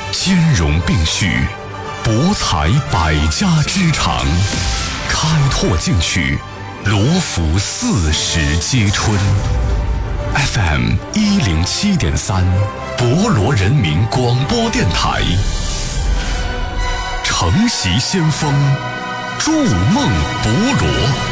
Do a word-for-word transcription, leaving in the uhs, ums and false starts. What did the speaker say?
兼容并蓄，博采百家之长，开拓进取，罗浮四时皆春。F M 一零七点三，博罗人民广播电台，承袭先锋，筑梦博罗。